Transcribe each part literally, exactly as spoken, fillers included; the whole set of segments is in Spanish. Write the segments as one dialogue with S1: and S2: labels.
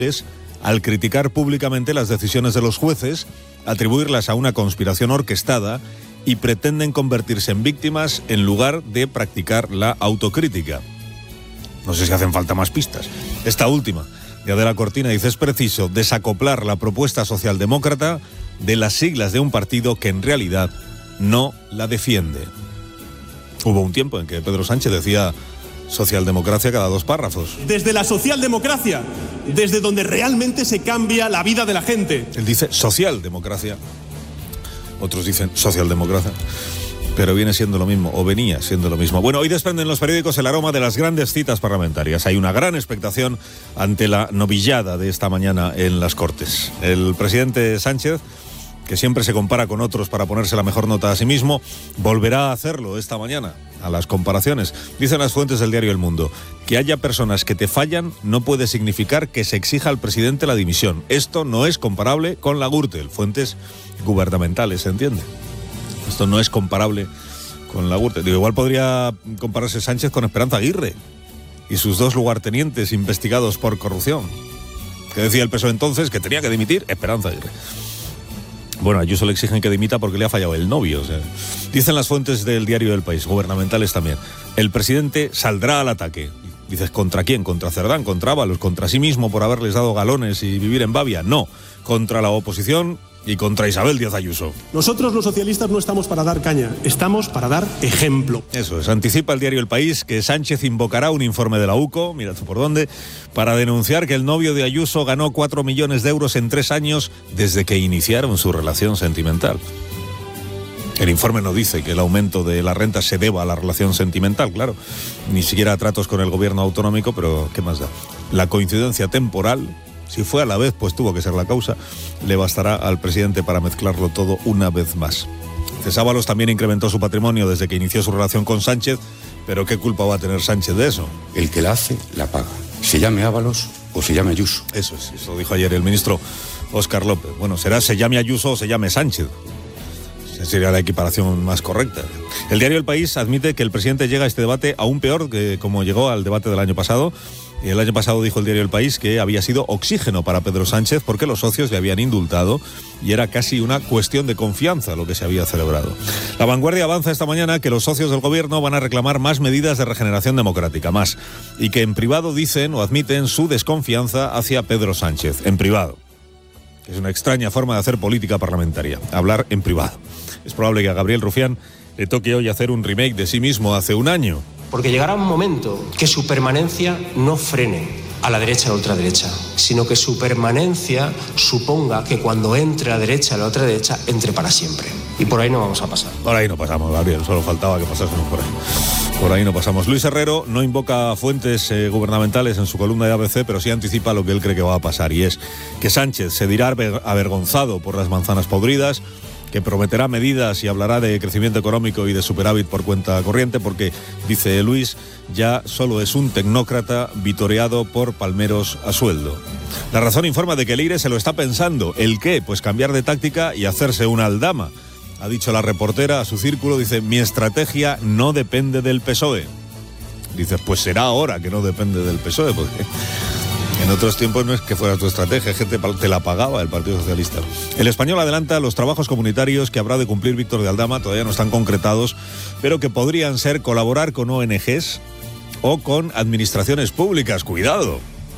S1: al criticar públicamente las decisiones de los jueces, atribuirlas a una conspiración orquestada y pretenden convertirse en víctimas en lugar de practicar la autocrítica. No sé si hacen falta más pistas. Esta última, de Adela Cortina, dice: es preciso desacoplar la propuesta socialdemócrata de las siglas de un partido que en realidad no la defiende. Hubo un tiempo en que Pedro Sánchez decía socialdemocracia cada dos párrafos.
S2: Desde la socialdemocracia, desde donde realmente se cambia la vida de la gente.
S1: Él dice socialdemocracia, otros dicen socialdemocracia, pero viene siendo lo mismo, o venía siendo lo mismo. Bueno, hoy desprenden los periódicos el aroma de las grandes citas parlamentarias. Hay una gran expectación ante la novillada de esta mañana en las Cortes. El presidente Sánchez, que siempre se compara con otros para ponerse la mejor nota a sí mismo, volverá a hacerlo esta mañana, a las comparaciones. Dicen las fuentes del diario El Mundo: que haya personas que te fallan no puede significar que se exija al presidente la dimisión. Esto no es comparable con la Gürtel. Fuentes gubernamentales, ¿se entiende? Esto no es comparable con la Gürtel. Digo, igual podría compararse Sánchez con Esperanza Aguirre y sus dos lugartenientes investigados por corrupción. ¿Qué decía el P S O E entonces? Que tenía que dimitir Esperanza Aguirre. Bueno, a Ayuso le exigen que dimita porque le ha fallado el novio. O sea, dicen las fuentes del diario El País, gubernamentales también: el presidente saldrá al ataque. Dices, ¿contra quién? ¿Contra Cerdán? ¿Contra Ábalos? ¿Contra sí mismo por haberles dado galones y vivir en Bavia? No, contra la oposición y contra Isabel Díaz Ayuso.
S2: Nosotros los socialistas no estamos para dar caña, estamos para dar ejemplo.
S1: Eso es. Anticipa el diario El País que Sánchez invocará un informe de la U C O, mira tú por dónde, para denunciar que el novio de Ayuso ganó cuatro millones de euros en tres años desde que iniciaron su relación sentimental. El informe no dice que el aumento de la renta se deba a la relación sentimental, claro, ni siquiera a tratos con el gobierno autonómico, pero ¿qué más da? La coincidencia temporal, si fue a la vez, pues tuvo que ser la causa, le bastará al presidente para mezclarlo todo una vez más. Ábalos también incrementó su patrimonio desde que inició su relación con Sánchez, pero ¿qué culpa va a tener Sánchez de eso?
S3: El que la hace, la paga. Se llame Ábalos o se llame Ayuso.
S1: Eso es, eso dijo ayer el ministro Óscar López. Bueno, será se llame Ayuso o se llame Sánchez. Esa sería la equiparación más correcta. El diario El País admite que el presidente llega a este debate aún peor que como llegó al debate del año pasado. Y el año pasado dijo el diario El País que había sido oxígeno para Pedro Sánchez porque los socios le habían indultado y era casi una cuestión de confianza lo que se había celebrado. La Vanguardia avanza esta mañana que los socios del gobierno van a reclamar más medidas de regeneración democrática, más, y que en privado dicen o admiten su desconfianza hacia Pedro Sánchez, en privado. Es una extraña forma de hacer política parlamentaria, hablar en privado. Es probable que a Gabriel Rufián le toque hoy hacer un remake de sí mismo hace un año.
S4: Porque llegará un momento que su permanencia no frene a la derecha o a la ultraderecha, sino que su permanencia suponga que cuando entre a la derecha o a la ultraderecha, entre para siempre. Y por ahí no vamos a pasar.
S1: Por ahí no pasamos, Gabriel, solo faltaba que pasásemos por ahí. Por ahí no pasamos. Luis Herrero no invoca fuentes eh, gubernamentales en su columna de A B C, pero sí anticipa lo que él cree que va a pasar, y es que Sánchez se dirá avergonzado por las manzanas podridas, que prometerá medidas y hablará de crecimiento económico y de superávit por cuenta corriente, porque, dice Luis, ya solo es un tecnócrata vitoreado por palmeros a sueldo. La Razón informa de que Leire se lo está pensando. ¿El qué? Pues cambiar de táctica y hacerse una aldama. Ha dicho la reportera a su círculo, dice, mi estrategia no depende del P S O E. Dice, pues será ahora que no depende del P S O E, porque en otros tiempos no es que fuera tu estrategia, gente te la pagaba el Partido Socialista. El Español adelanta los trabajos comunitarios que habrá de cumplir Víctor de Aldama, todavía no están concretados, pero que podrían ser colaborar con O N Ges o con administraciones públicas. Cuidado,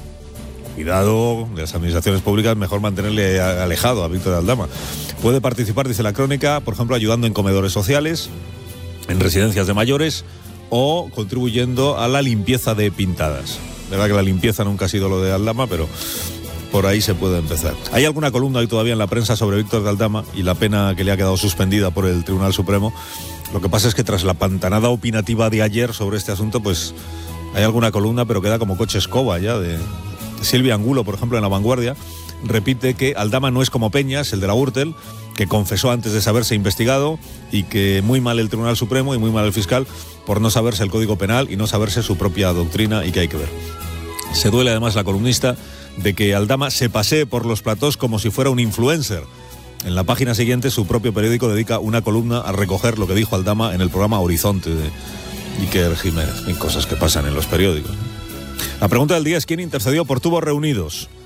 S1: cuidado, de las administraciones públicas mejor mantenerle alejado a Víctor de Aldama. Puede participar, dice la crónica, por ejemplo, ayudando en comedores sociales, en residencias de mayores o contribuyendo a la limpieza de pintadas. Verdad que la limpieza nunca ha sido lo de Aldama, pero por ahí se puede empezar. Hay alguna columna hoy todavía en la prensa sobre Víctor de Aldama y la pena que le ha quedado suspendida por el Tribunal Supremo. Lo que pasa es que tras la pantanada opinativa de ayer sobre este asunto, pues hay alguna columna, pero queda como coche escoba ya. De Silvia Angulo, por ejemplo, en La Vanguardia, repite que Aldama no es como Peñas, el de la Gürtel, que confesó antes de saberse investigado, y que muy mal el Tribunal Supremo y muy mal el fiscal por no saberse el Código Penal y no saberse su propia doctrina, y que hay que ver. Se duele además la columnista de que Aldama se pasee por los platós como si fuera un influencer. En la página siguiente, su propio periódico dedica una columna a recoger lo que dijo Aldama en el programa Horizonte de Iker Jiménez. Hay cosas que pasan en los periódicos. La pregunta del día es: ¿quién intercedió por tubos reunidos?